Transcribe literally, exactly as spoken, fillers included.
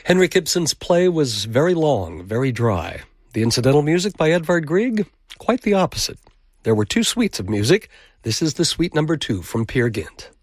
Henrik Ibsen's play was very long, very dry. The incidental music by Edvard Grieg, quite the opposite. There were two suites of music. This is the suite number two from Peer Gynt.